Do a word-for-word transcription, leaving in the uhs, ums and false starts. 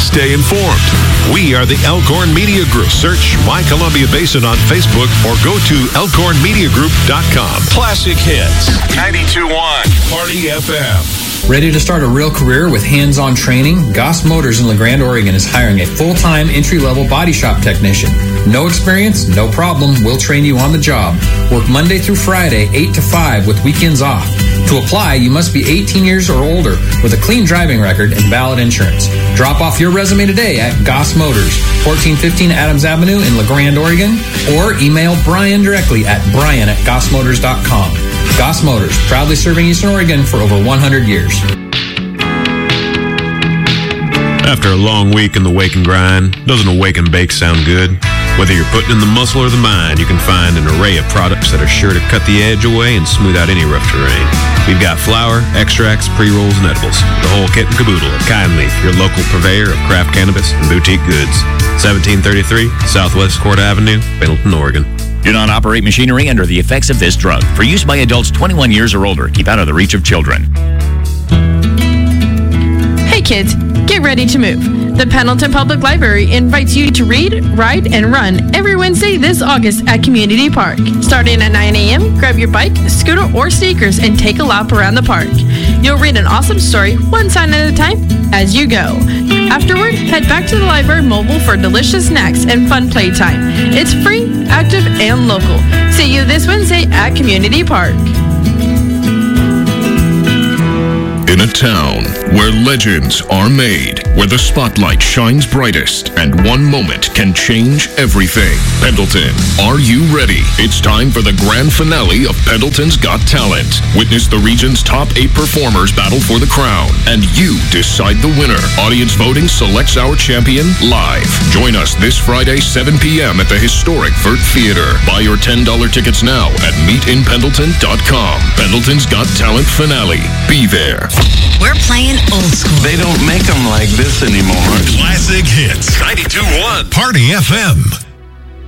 stay informed. We are the Elkhorn Media Group. Search My Columbia Basin on Facebook or go to elkhorn media group dot com. Classic Hits. ninety-two point one. Party F M. Ready to start a real career with hands-on training? Goss Motors in LeGrand, Oregon is hiring a full-time entry-level body shop technician. No experience? No problem. We'll train you on the job. Work Monday through Friday, eight to five with weekends off. To apply, you must be eighteen years or older with a clean driving record and valid insurance. Drop off your resume today at Goss Motors, fourteen fifteen Adams Avenue in LeGrand, Oregon, or email Brian directly at brian at goss motors dot com. Goss Motors, proudly serving Eastern Oregon for over one hundred years. After a long week in the wake and grind, doesn't a wake and bake sound good? Whether you're putting in the muscle or the mind, you can find an array of products that are sure to cut the edge away and smooth out any rough terrain. We've got flour, extracts, pre-rolls, and edibles. The whole kit and caboodle at Kindleaf, your local purveyor of craft cannabis and boutique goods. seventeen thirty-three Southwest Court Avenue, Pendleton, Oregon. Do not operate machinery under the effects of this drug. For use by adults twenty-one years or older. Keep out of the reach of children. Hey kids, get ready to move. The Pendleton Public Library invites you to read, write, and run every Wednesday this August at Community Park. Starting at nine a.m., grab your bike, scooter, or sneakers and take a lap around the park. You'll read an awesome story, one sign at a time, as you go. Afterward, head back to the library mobile for delicious snacks and fun playtime. It's free, active, and local. See you this Wednesday at Community Park. In a town where legends are made, where the spotlight shines brightest, and one moment can change everything. Pendleton, are you ready? It's time for the grand finale of Pendleton's Got Talent. Witness the region's top eight performers battle for the crown, and you decide the winner. Audience voting selects our champion live. Join us this Friday, seven p.m. at the historic Vert Theater. Buy your ten dollars tickets now at meet in pendleton dot com. Pendleton's Got Talent finale. Be there. We're playing old school. They don't make them like this anymore. Classic Hits. ninety-two point one. Party F M.